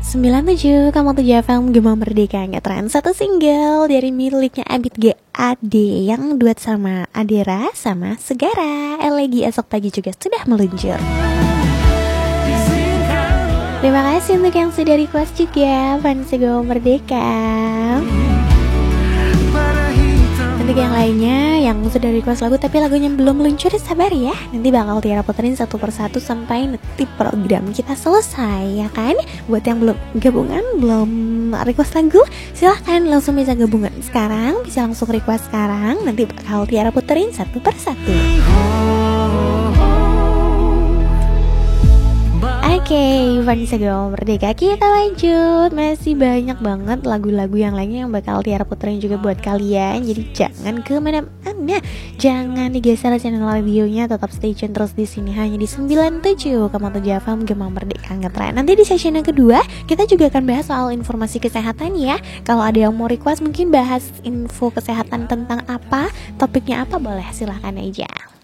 97,7 FM Gema Merdeka ngetren satu single dari miliknya Abid GAD yang duet sama Adera sama Segara. Elegi esok pagi juga sudah meluncur. Terima kasih untuk yang sudah request juga fans Gema Merdeka. Untuk yang lainnya yang sudah request lagu tapi lagunya belum meluncur, sabar ya. Nanti bakal Tiara puterin satu persatu sampai nanti program kita selesai, ya kan? Buat yang belum gabungan, belum request lagu, silahkan langsung bisa gabungan sekarang, bisa langsung request sekarang. Nanti bakal Tiara puterin satu persatu. Oke, fans Gema Merdeka, kita lanjut. Masih banyak banget lagu-lagu yang lainnya yang bakal Tiara puterin juga buat kalian. Jadi jangan kemana-mana, jangan digeser channel radionya, tetap stay tune terus di sini hanya di 97,7 FM Gema Merdeka ngetren. Nanti di session yang kedua kita juga akan bahas soal informasi kesehatan ya. Kalau ada yang mau request mungkin bahas info kesehatan tentang apa, topiknya apa, boleh silahkan aja.